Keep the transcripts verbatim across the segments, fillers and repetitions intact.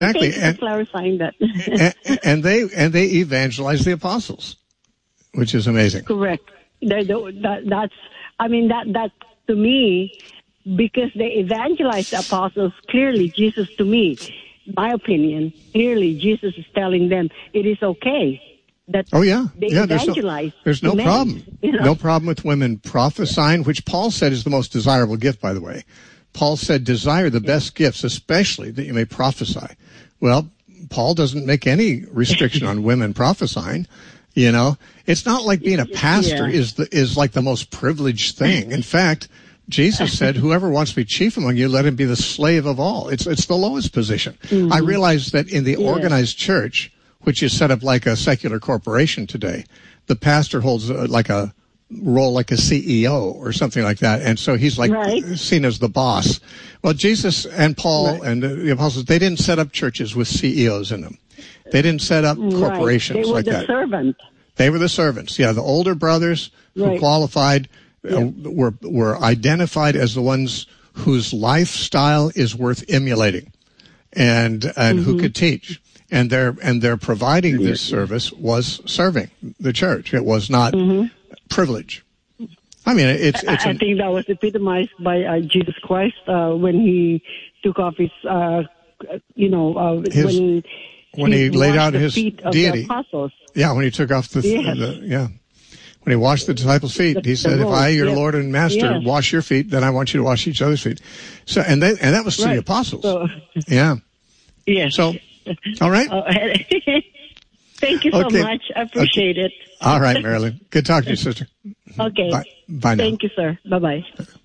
Exactly. Thank you and, for clarifying that. and, and they and they evangelize the apostles, which is amazing. Correct. They're the, that, that's. I mean that that to me, because they evangelize the apostles. Clearly, Jesus to me, my opinion, clearly Jesus is telling them it is okay that. Oh yeah, they yeah. evangelize. There's no, there's no men, problem. You know? No problem with women prophesying, which Paul said is the most desirable gift. By the way, Paul said, "Desire the best gifts, especially that you may prophesy." Well, Paul doesn't make any restriction on women prophesying. You know, it's not like being a pastor yeah. is the, is like the most privileged thing. In fact, Jesus said, "Whoever wants to be chief among you, let him be the slave of all." It's it's the lowest position. Mm-hmm. I realize that in the yeah. organized church, which is set up like a secular corporation today, the pastor holds a, like a role like a C E O or something like that, and so he's like right. seen as the boss. Well, Jesus and Paul right. and the apostles, they didn't set up churches with C E Os in them. They didn't set up corporations right. they were like the that. Servant. They were the servants. Yeah, the older brothers who right. qualified yeah. uh, were were identified as the ones whose lifestyle is worth emulating, and and mm-hmm. who could teach. And their and their providing this service was serving the church. It was not mm-hmm. privilege. I mean, it's. it's I, I think that was epitomized by uh, Jesus Christ uh, when he took off his, uh, you know, uh, his, when when he, he laid out his feet of deity. The apostles. Yeah, when he took off the, yes. the yeah, when he washed the disciples' feet, the, he said, "If I, your yes. Lord and Master, yes. wash your feet, then I want you to wash each other's feet." So, and they, and that was to right. the apostles. So, yeah. Yes. So, all right. Uh, Thank you so okay. much. I appreciate okay. it. All right, Marilyn. Good talking to you, sister. Okay. Bye, Bye now. Thank you, sir. Bye-bye.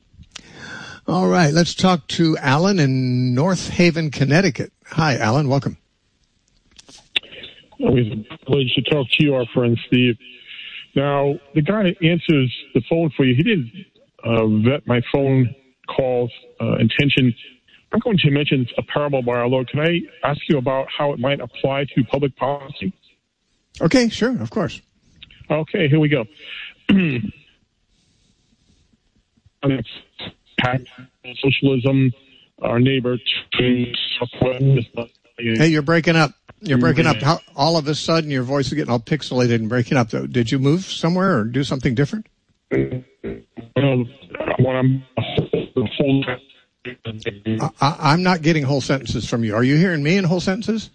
All right. Let's talk to Alan in North Haven, Connecticut. Hi, Alan. Welcome. Always a privilege to talk to you, our friend Steve. Now, the guy that answers the phone for you, he didn't uh, vet my phone call's uh, intention. I'm going to mention a parable by our Lord. Can I ask you about how it might apply to public policy? Okay, sure, of course. Okay, here we go. Socialism, our neighbor. Hey, you're breaking up. You're breaking up. How, all of a sudden, your voice is getting all pixelated and breaking up. Did you move somewhere or do something different? Um, when I'm I, I'm not getting whole sentences from you. Are you hearing me in whole sentences?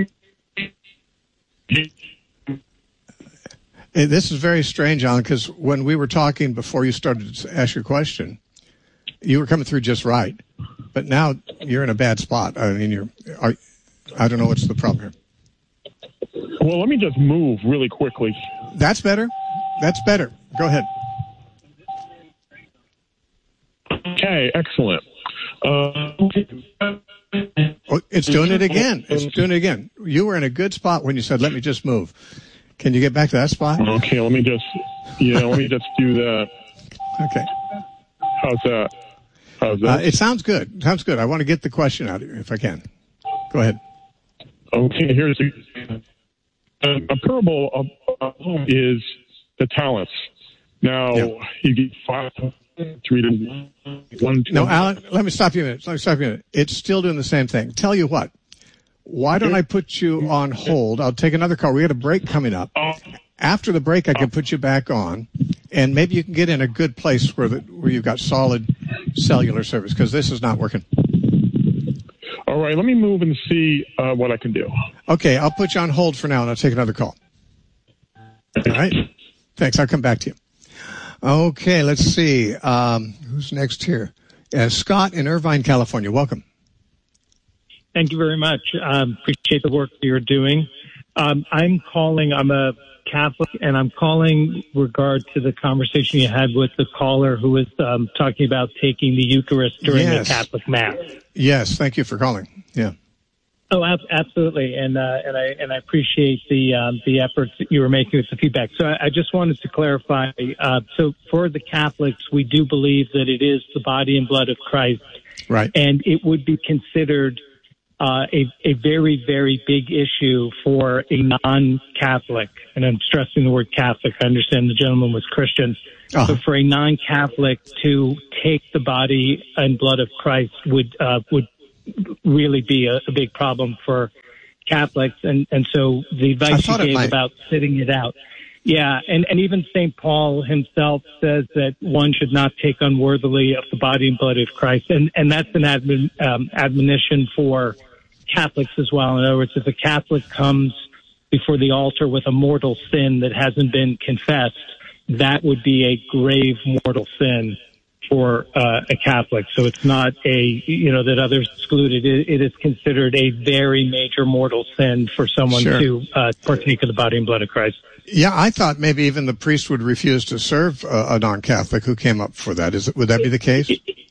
This is very strange, Alan, because when we were talking before you started to ask your question, you were coming through just right. But now you're in a bad spot. I mean, you're. Are, I don't know what's the problem here. Well, let me just move really quickly. That's better. That's better. Go ahead. Okay, excellent. Uh, oh, it's doing it again. It's doing it again. You were in a good spot when you said, "Let me just move." Can you get back to that spot? Okay, let me just, yeah, let me just do that. Okay. How's that? How's that? Uh, it sounds good. Sounds good. I want to get the question out of you if I can. Go ahead. Okay, here's a, a, a parable of, of is the talents. Now, yeah. you get five, three to one. Two. No, Alan, let me stop you a minute. Let me stop you a minute. It's still doing the same thing. Tell you what. Why don't I put you on hold? I'll take another call. We got a break coming up. After the break, I can put you back on, and maybe you can get in a good place where the, where you've got solid cellular service, because this is not working. All right, let me move and see uh, what I can do. Okay, I'll put you on hold for now, and I'll take another call. All right? Thanks. I'll come back to you. Okay, let's see. Um, who's next here? Uh, Scott in Irvine, California. Welcome. Thank you very much. Um, appreciate the work that you're doing. Um, I'm calling, I'm a Catholic, and I'm calling regard to the conversation you had with the caller who was um, talking about taking the Eucharist during yes. the Catholic Mass. Yes, thank you for calling. Yeah. Oh, ab- absolutely, and uh, and I and I appreciate the um, the efforts that you were making with the feedback. So I, I just wanted to clarify. Uh, so for the Catholics, we do believe that it is the body and blood of Christ, right? And it would be considered Uh, a, a very, very big issue for a non-Catholic, and I'm stressing the word Catholic. I understand the gentleman was Christian. Uh-huh. But for a non-Catholic to take the body and blood of Christ would uh, would really be a, a big problem for Catholics. And, and so the advice you gave about sitting it out. Yeah, and, and even Saint Paul himself says that one should not take unworthily of the body and blood of Christ. And, and that's an admon, um, admonition for Catholics as well. In other words, if a Catholic comes before the altar with a mortal sin that hasn't been confessed, that would be a grave mortal sin for uh, a Catholic. So it's not a, you know, that others excluded. It, it is considered a very major mortal sin for someone sure. to uh, partake of the body and blood of Christ. Yeah, I thought maybe even the priest would refuse to serve a, a non-Catholic who came up for that. Is it, would that be the case?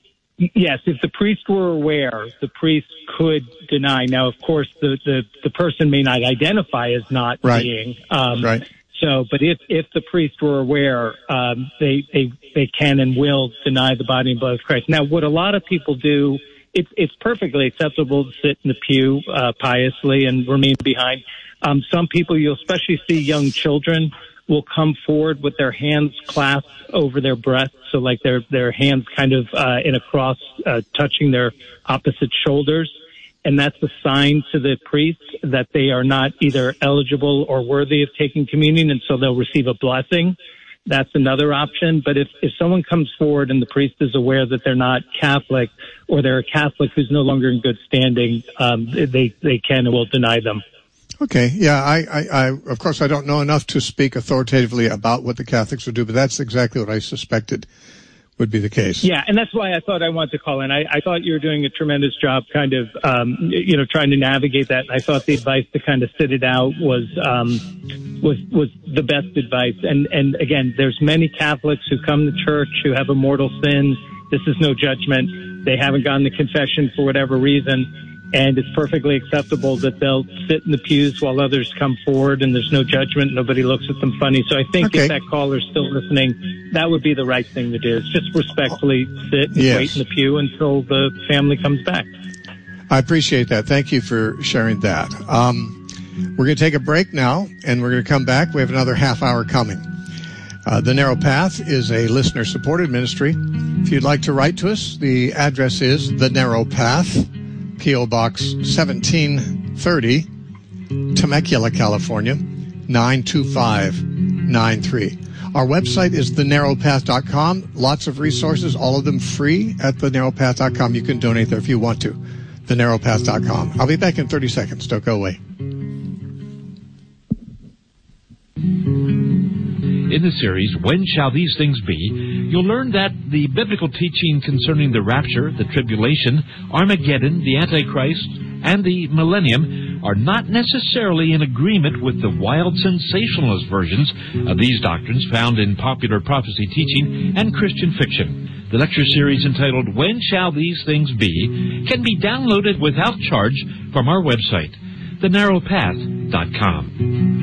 Yes, if the priest were aware, the priest could deny. Now, of course, the, the, the person may not identify as not right. being. Um, right. So, but if, if the priest were aware, um, they, they, they can and will deny the body and blood of Christ. Now, what a lot of people do, it's, it's perfectly acceptable to sit in the pew, uh, piously and remain behind. Um, some people, you'll especially see young children, will come forward with their hands clasped over their breasts, so like their their hands kind of uh, in a cross, uh, touching their opposite shoulders, and that's a sign to the priest that they are not either eligible or worthy of taking communion, and so they'll receive a blessing. That's another option. But if if someone comes forward and the priest is aware that they're not Catholic, or they're a Catholic who's no longer in good standing, um, they they can and will deny them. Okay, yeah, I, I, I, of course, I don't know enough to speak authoritatively about what the Catholics would do, but that's exactly what I suspected would be the case. Yeah, and that's why I thought I wanted to call in. I, I thought you were doing a tremendous job kind of, um, you know, trying to navigate that. And I thought the advice to kind of sit it out was, um, was, was the best advice. And, and again, there's many Catholics who come to church who have a mortal sin. This is no judgment. They haven't gotten the confession for whatever reason. And it's perfectly acceptable that they'll sit in the pews while others come forward, and there's no judgment. Nobody looks at them funny. So I think okay. if that caller's still listening, that would be the right thing to do. Is just respectfully sit and yes. wait in the pew until the family comes back. I appreciate that. Thank you for sharing that. Um, we're going to take a break now, and we're going to come back. We have another half hour coming. Uh, The Narrow Path is a listener-supported ministry. If you'd like to write to us, the address is The Narrow Path, P O. Box seventeen thirty, Temecula, California, nine two five nine three. Our website is the narrow path dot com. Lots of resources, all of them free at the narrow path dot com. You can donate there if you want to. the narrow path dot com. I'll be back in thirty seconds. Don't go away. In the series, When Shall These Things Be?, you'll learn that the biblical teaching concerning the rapture, the tribulation, Armageddon, the Antichrist, and the millennium are not necessarily in agreement with the wild sensationalist versions of these doctrines found in popular prophecy teaching and Christian fiction. The lecture series entitled When Shall These Things Be? Can be downloaded without charge from our website, the narrow path dot com.